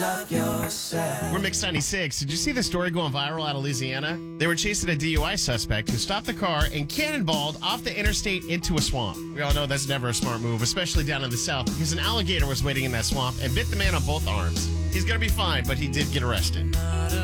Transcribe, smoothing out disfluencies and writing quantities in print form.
We're Mix 96. Did you see the story going viral out of Louisiana? They were chasing a DUI suspect who stopped the car and cannonballed off the interstate into a swamp. We all know that's never a smart move, especially down in the south, because an alligator was waiting in that swamp and bit the man on both arms. He's going to be fine, but he did get arrested.